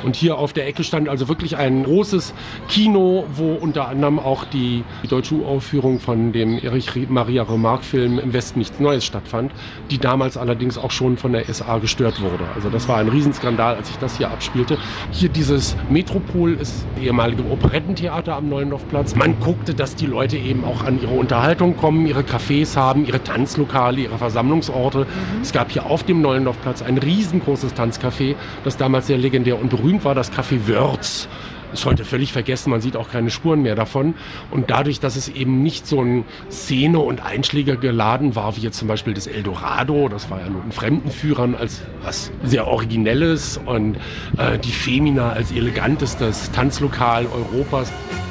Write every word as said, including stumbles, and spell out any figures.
Und hier auf der Ecke stand also wirklich ein großes Kino, wo unter anderem auch die, die deutsche Uraufführung von dem Erich Maria Remarque-Film Im Westen nichts Neues stattfand, die damals allerdings auch schon von der S A gestört wurde. Also das war ein Riesenskandal, als sich das hier abspielte. Hier dieses Metropol ist das ehemalige Operettentheater am Neulendorfplatz. Man guckte, dass die Leute eben auch an ihre Unterhaltung kommen, ihre Cafés haben, ihre Tanzlokale, ihre Versammlungsorte. Mhm. Es gab hier auf dem Neulendorfplatz ein riesengroßes Tanzcafé, das damals sehr legendär und berühmt war, das Café Wörz. Ist heute völlig vergessen, man sieht auch keine Spuren mehr davon. Und dadurch, dass es eben nicht so ein Szene- und Einschläger geladen war, wie jetzt zum Beispiel das Eldorado, das war ja nur in Fremdenführern als was sehr Originelles und äh, die Femina als elegantestes Tanzlokal Europas.